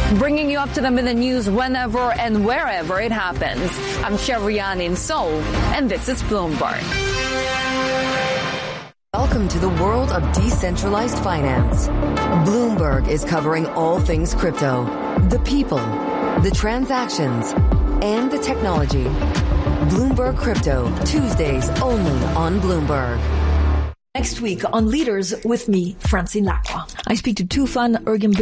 bringing you up to them in the news whenever and wherever it happens. I'm Shevrian in Seoul, and this is Bloomberg. Welcome to the world of decentralized finance. Bloomberg is covering all things crypto, the people, the transactions, and the technology. Bloomberg Crypto, Tuesdays only on Bloomberg. Next week on Leaders with me, Francine Lacqua. I speak to Tufan Ergin